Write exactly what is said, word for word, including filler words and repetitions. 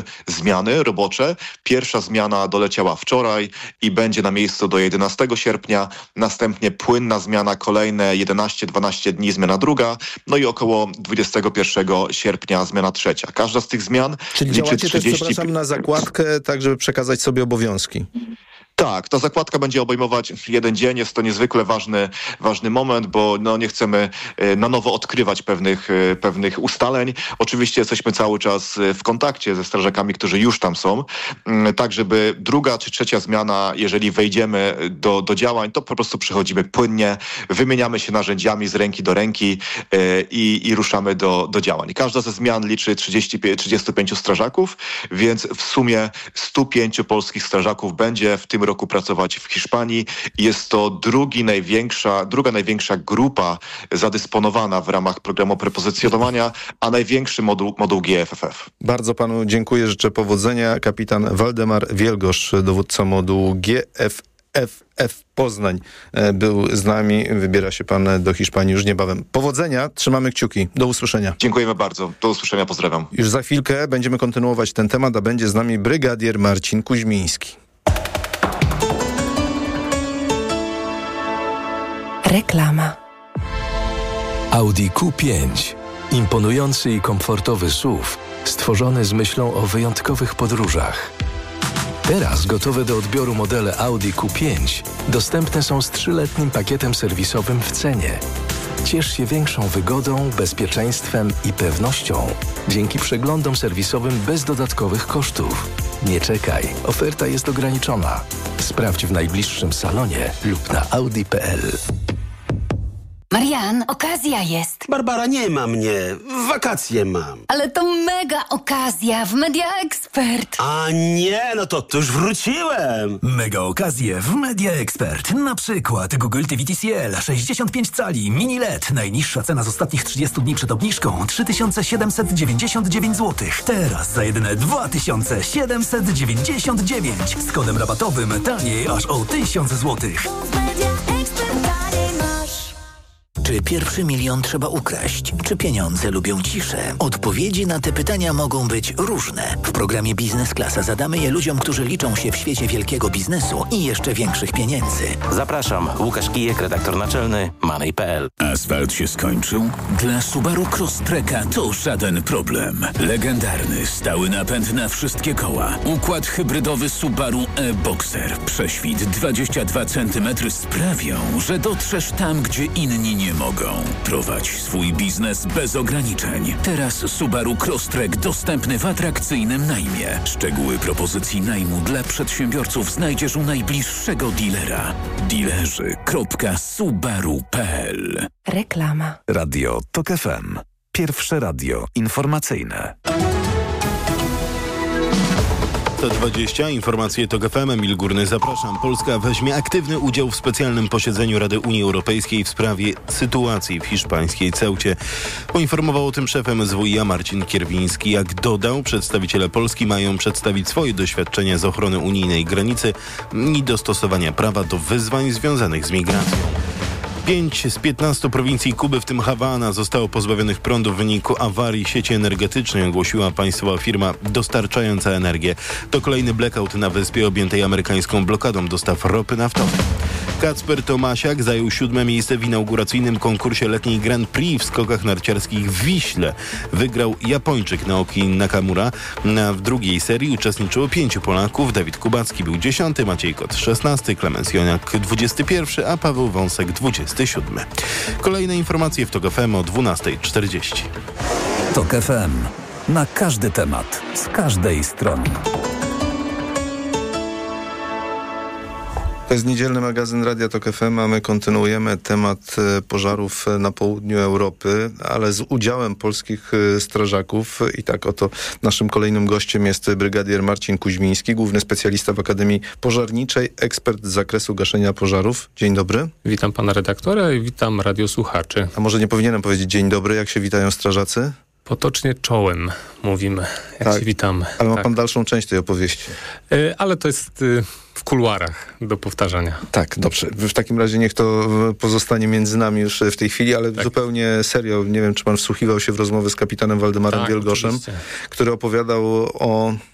zmiany robocze. Pierwsza zmiana doleciała wczoraj i będzie na miejscu do jedenastego sierpnia. Następnie płynna zmiana, kolejne jedenaście dwanaście dni zmiana druga. No i około dwudziestego pierwszego sierpnia zmiana trzecia. Każda z tych zmian Czyli liczy działacie trzydzieści... też, przepraszam, na zakładkę, tak żeby przekazać sobie obowiązki. Tak, ta zakładka będzie obejmować jeden dzień. Jest to niezwykle ważny, ważny moment, bo no, nie chcemy na nowo odkrywać pewnych, pewnych ustaleń. Oczywiście jesteśmy cały czas w kontakcie ze strażakami, którzy już tam są, tak żeby druga czy trzecia zmiana, jeżeli wejdziemy do, do działań, to po prostu przechodzimy płynnie, wymieniamy się narzędziami z ręki do ręki i, i ruszamy do, do działań. Każda ze zmian liczy trzydzieści, trzydziestu pięciu strażaków, więc w sumie stu pięciu polskich strażaków będzie w tym roku pracować w Hiszpanii. Jest to drugi największa, druga największa grupa zadysponowana w ramach programu prepozycjonowania, a największy moduł, moduł G F F F. Bardzo panu dziękuję, życzę powodzenia. Kapitan Waldemar Wielgosz, dowódca modułu G F F F Poznań, był z nami. Wybiera się pan do Hiszpanii już niebawem. Powodzenia, trzymamy kciuki. Do usłyszenia. Dziękujemy bardzo. Do usłyszenia, pozdrawiam. Już za chwilkę będziemy kontynuować ten temat, a będzie z nami brygadier Marcin Kuźmiński. Reklama. Audi Q pięć. Imponujący i komfortowy S U V, stworzony z myślą o wyjątkowych podróżach. Teraz gotowe do odbioru modele Audi Q pięć dostępne są z trzyletnim pakietem serwisowym w cenie. Ciesz się większą wygodą, bezpieczeństwem i pewnością dzięki przeglądom serwisowym bez dodatkowych kosztów. Nie czekaj, oferta jest ograniczona. Sprawdź w najbliższym salonie lub na audi kropka p l. Marian, okazja jest. Barbara, nie ma mnie. W wakacje mam. Ale to mega okazja w Media Expert. A nie, no to, to już wróciłem. Mega okazje w Media Expert. Na przykład Google T V T C L sześćdziesiąt pięć cali mini L E D. Najniższa cena z ostatnich trzydziestu dni przed obniżką trzy tysiące siedemset dziewięćdziesiąt dziewięć złotych. Teraz za jedyne dwa tysiące siedemset dziewięćdziesiąt dziewięć. Z kodem rabatowym taniej aż o tysiąc złotych. Czy pierwszy milion trzeba ukraść? Czy pieniądze lubią ciszę? Odpowiedzi na te pytania mogą być różne. W programie Biznes Klasa zadamy je ludziom, którzy liczą się w świecie wielkiego biznesu i jeszcze większych pieniędzy. Zapraszam, Łukasz Kijek, redaktor naczelny Money kropka p l. Asfalt się skończył? Dla Subaru Crosstreka to żaden problem. Legendarny, stały napęd na wszystkie koła. Układ hybrydowy Subaru e-Boxer. Prześwit dwadzieścia dwa centymetry sprawią, że dotrzesz tam, gdzie inni nie mogą. Prowadź swój biznes bez ograniczeń. Teraz Subaru Crosstrek dostępny w atrakcyjnym najmie. Szczegóły propozycji najmu dla przedsiębiorców znajdziesz u najbliższego dealera. Dealerzy kropka subaru kropka p l. Reklama. Radio Tok F M. Pierwsze radio informacyjne. dwadzieścia Informacje Tok F M. Emil Górny, zapraszam. Polska weźmie aktywny udział w specjalnym posiedzeniu Rady Unii Europejskiej w sprawie sytuacji w hiszpańskiej Ceucie. Poinformował o tym szef M S W i a Marcin Kierwiński. Jak dodał, przedstawiciele Polski mają przedstawić swoje doświadczenia z ochrony unijnej granicy i dostosowania prawa do wyzwań związanych z migracją. Pięć z piętnastu prowincji Kuby, w tym Hawana, zostało pozbawionych prądu w wyniku awarii sieci energetycznej, ogłosiła państwowa firma dostarczająca energię. To kolejny blackout na wyspie objętej amerykańską blokadą dostaw ropy naftowej. Kacper Tomasiak zajął siódme miejsce w inauguracyjnym konkursie letniej Grand Prix w skokach narciarskich w Wiśle. Wygrał Japończyk Naoki Nakamura. Na w drugiej serii uczestniczyło pięciu Polaków. Dawid Kubacki był dziesiąty, Maciej Kot szesnasty, Klemens Joniak dwudziesty pierwszy, a Paweł Wąsek dwudziesty siódmy. Kolejne informacje w Tok F M o dwunasta czterdzieści. Tok F M. Na każdy temat, z każdej strony. To jest niedzielny magazyn Radia Tok F M, a my kontynuujemy temat pożarów na południu Europy, ale z udziałem polskich strażaków. I tak oto naszym kolejnym gościem jest brygadier Marcin Kuźmiński, główny specjalista w Akademii Pożarniczej, ekspert z zakresu gaszenia pożarów. Dzień dobry. Witam pana redaktora i witam radiosłuchaczy. A może nie powinienem powiedzieć dzień dobry, jak się witają strażacy? Potocznie czołem mówimy, jak tak, się witamy. Ale ma tak. pan dalszą część tej opowieści. Yy, ale to jest yy, w kuluarach do powtarzania. Tak, dobrze. W takim razie niech to pozostanie między nami już w tej chwili, ale tak. Zupełnie serio. Nie wiem, czy pan wsłuchiwał się w rozmowę z kapitanem Waldemarem tak, Wielgoszem, oczywiście. Który opowiadał o